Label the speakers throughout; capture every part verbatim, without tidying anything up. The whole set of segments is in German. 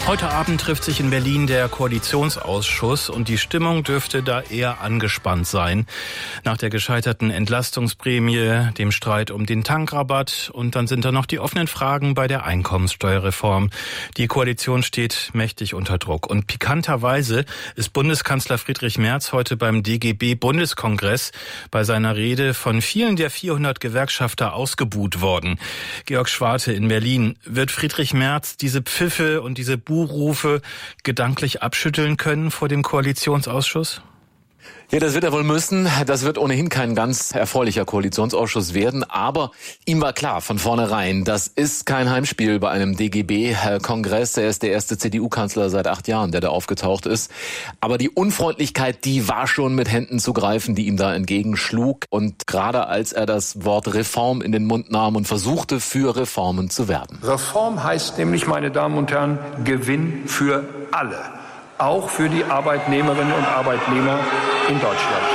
Speaker 1: Heute Abend trifft sich in Berlin der Koalitionsausschuss und die Stimmung dürfte da eher angespannt sein. Nach der gescheiterten Entlastungsprämie, dem Streit um den Tankrabatt und dann sind da noch die offenen Fragen bei der Einkommenssteuerreform. Die Koalition steht mächtig unter Druck und pikanterweise ist Bundeskanzler Friedrich Merz heute beim D G B-Bundeskongress bei seiner Rede von vielen der vierhundert Gewerkschafter ausgebuht worden. Georg Schwarte in Berlin. Wird Friedrich Merz diese Pfiffe und diese Buhrufe gedanklich abschütteln können vor dem Koalitionsausschuss?
Speaker 2: Ja, das wird er wohl müssen. Das wird ohnehin kein ganz erfreulicher Koalitionsausschuss werden. Aber ihm war klar von vornherein, das ist kein Heimspiel bei einem D G B-Kongress. Er ist der erste C D U-Kanzler seit acht Jahren, der da aufgetaucht ist. Aber die Unfreundlichkeit, die war schon mit Händen zu greifen, die ihm da entgegenschlug. Und gerade als er das Wort Reform in den Mund nahm und versuchte, für Reformen zu werben.
Speaker 3: Reform heißt nämlich, meine Damen und Herren, Gewinn für alle. Auch für die Arbeitnehmerinnen und Arbeitnehmer in Deutschland.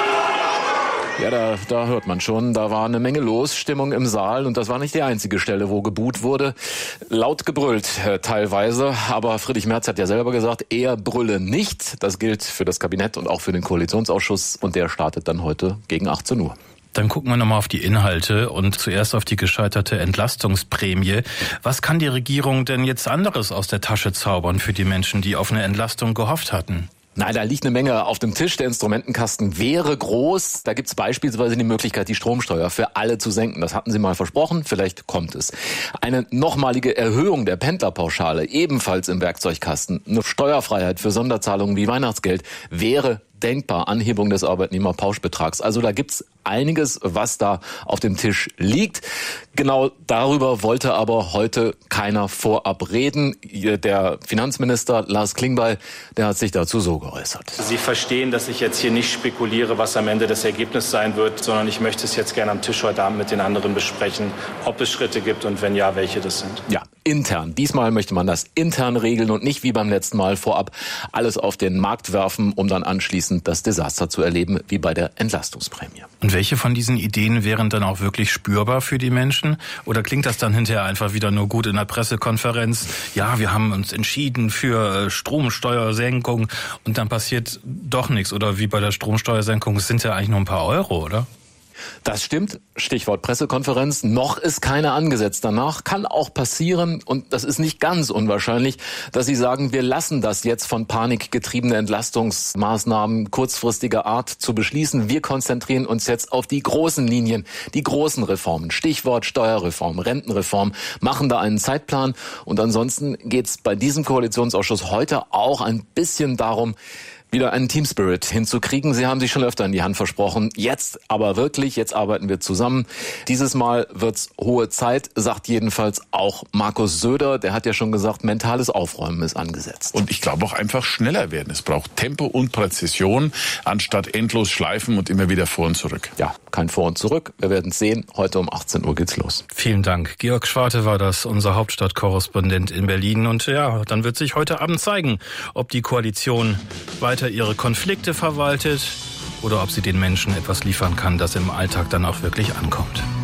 Speaker 2: Ja, da, da hört man schon, da war eine Menge los, Stimmung im Saal und das war nicht die einzige Stelle, wo gebuht wurde. Laut gebrüllt äh, teilweise, aber Friedrich Merz hat ja selber gesagt, er brülle nicht. Das gilt für das Kabinett und auch für den Koalitionsausschuss und der startet dann heute gegen achtzehn Uhr.
Speaker 1: Dann gucken wir nochmal auf die Inhalte und zuerst auf die gescheiterte Entlastungsprämie. Was kann die Regierung denn jetzt anderes aus der Tasche zaubern für die Menschen, die auf eine Entlastung gehofft hatten?
Speaker 2: Nein, da liegt eine Menge auf dem Tisch. Der Instrumentenkasten wäre groß. Da gibt es beispielsweise die Möglichkeit, die Stromsteuer für alle zu senken. Das hatten Sie mal versprochen. Vielleicht kommt es. Eine nochmalige Erhöhung der Pendlerpauschale, ebenfalls im Werkzeugkasten. Eine Steuerfreiheit für Sonderzahlungen wie Weihnachtsgeld wäre denkbar. Anhebung des Arbeitnehmerpauschbetrags. Also da gibt's einiges, was da auf dem Tisch liegt. Genau darüber wollte aber heute keiner vorab reden. Der Finanzminister Lars Klingbeil, der hat sich dazu so geäußert.
Speaker 4: Sie verstehen, dass ich jetzt hier nicht spekuliere, was am Ende das Ergebnis sein wird, sondern ich möchte es jetzt gerne am Tisch heute Abend mit den anderen besprechen, ob es Schritte gibt und wenn ja, welche das sind.
Speaker 2: Ja, intern. Diesmal möchte man das intern regeln und nicht wie beim letzten Mal vorab alles auf den Markt werfen, um dann anschließend das Desaster zu erleben, wie bei der Entlastungsprämie.
Speaker 1: Und welche von diesen Ideen wären dann auch wirklich spürbar für die Menschen? Oder klingt das dann hinterher einfach wieder nur gut in der Pressekonferenz? Ja, wir haben uns entschieden für Stromsteuersenkung und dann passiert doch nichts. Oder wie bei der Stromsteuersenkung, es sind ja eigentlich nur ein paar Euro, oder?
Speaker 2: Das stimmt. Stichwort Pressekonferenz. Noch ist keine angesetzt. Danach kann auch passieren, und das ist nicht ganz unwahrscheinlich, dass sie sagen, wir lassen das jetzt von Panik getriebene Entlastungsmaßnahmen kurzfristiger Art zu beschließen. Wir konzentrieren uns jetzt auf die großen Linien, die großen Reformen. Stichwort Steuerreform, Rentenreform, machen da einen Zeitplan. Und ansonsten geht es bei diesem Koalitionsausschuss heute auch ein bisschen darum, wieder einen Teamspirit hinzukriegen. Sie haben sich schon öfter in die Hand versprochen. Jetzt aber wirklich, jetzt arbeiten wir zusammen. Dieses Mal wird's hohe Zeit, sagt jedenfalls auch Markus Söder. Der hat ja schon gesagt, mentales Aufräumen ist angesetzt.
Speaker 5: Und ich glaube auch einfach schneller werden. Es braucht Tempo und Präzision, anstatt endlos schleifen und immer wieder vor und zurück.
Speaker 2: Ja, kein Vor und Zurück. Wir werden es sehen. Heute um achtzehn Uhr geht's los.
Speaker 1: Vielen Dank. Georg Schwarte war das, unser Hauptstadtkorrespondent in Berlin. Und ja, dann wird sich heute Abend zeigen, ob die Koalition weiter ihre Konflikte verwaltet oder ob sie den Menschen etwas liefern kann, das im Alltag dann auch wirklich ankommt.